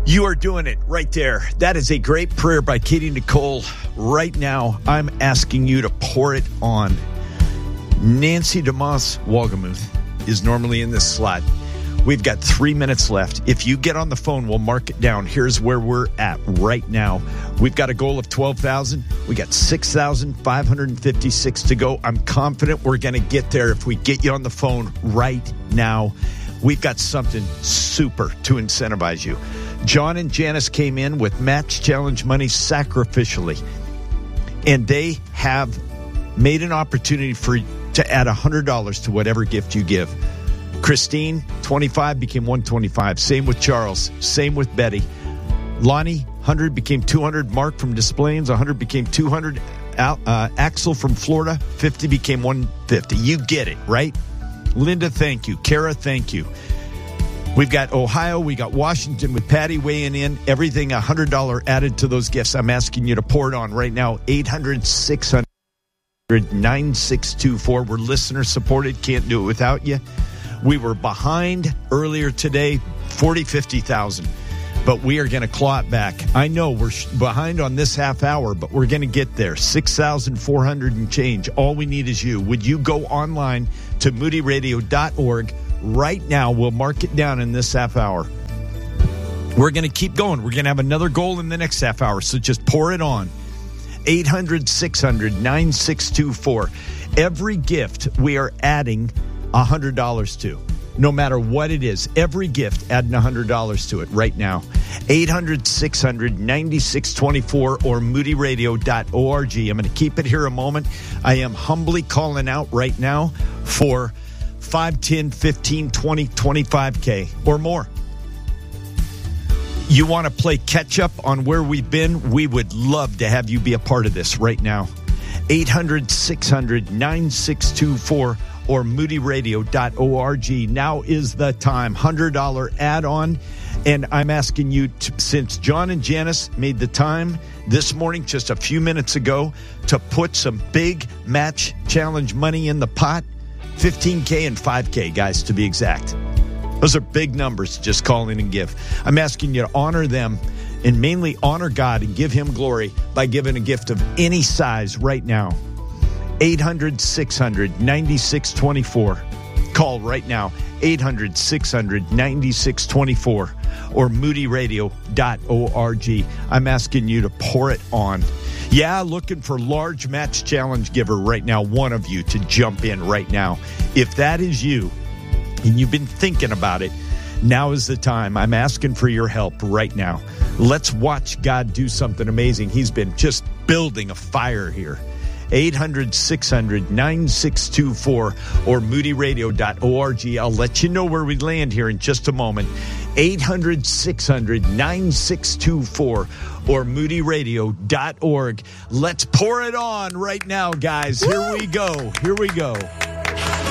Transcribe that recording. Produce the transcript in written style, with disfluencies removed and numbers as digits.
You are doing it right there. That is a great prayer by Katie Nicole. Right now, I'm asking you to pour it on. Nancy DeMoss Wolgemuth is normally in this slot. We've got 3 minutes left. If you get on the phone, we'll mark it down. Here's where we're at right now. We've got a goal of 12,000. We got 6,556 to go. I'm confident we're going to get there if we get you on the phone right now. We've got something super to incentivize you. John and Janice came in with Match Challenge money sacrificially, and they have made an opportunity for you to add $100 to whatever gift you give. Christine, 25 became 125. Same with Charles. Same with Betty. Lonnie, 100 became 200. Mark from Des Plaines, 100 became 200. Axel from Florida, 50 became 150. You get it, right? Linda, thank you. Kara, thank you. We've got Ohio. We got Washington with Patty weighing in. Everything $100 added to those gifts. I'm asking you to pour it on right now. 800-600-9624. We're listener supported. Can't do it without you. We were behind earlier today, 50,000. But we are going to claw it back. I know we're behind on this half hour, but we're going to get there. 6,400 and change. All we need is you. Would you go online to moodyradio.org right now? We'll mark it down in this half hour. We're going to keep going. We're going to have another goal in the next half hour, so just pour it on. 800-600-9624. Every gift we are adding $100 to. No matter what it is, every gift, adding $100 to it right now. 800-600-9624 or moodyradio.org. I'm going to keep it here a moment. I am humbly calling out right now for 5, 10, 15, 20, 25K or more. You want to play catch up on where we've been? We would love to have you be a part of this right now. 800-600-9624 or moodyradio.org. Now is the time. $100 add-on. And I'm asking you, since John and Janice made the time this morning, just a few minutes ago, to put some big Match Challenge money in the pot, 15K and 5K, guys, to be exact. Those are big numbers. Just call in and give. I'm asking you to honor them and mainly honor God and give him glory by giving a gift of any size right now. 800-600-9624. Call right now, 800-600-9624 or moodyradio.org. I'm asking you to pour it on. Yeah, looking for large Match Challenge giver right now, one of you to jump in right now. If that is you and you've been thinking about it, now is the time. I'm asking for your help right now. Let's watch God do something amazing. He's been just building a fire here. 800-600-9624 or moodyradio.org. I'll let you know where we land here in just a moment. 800-600-9624 or moodyradio.org. Let's pour it on right now, guys. Here we go. Here we go.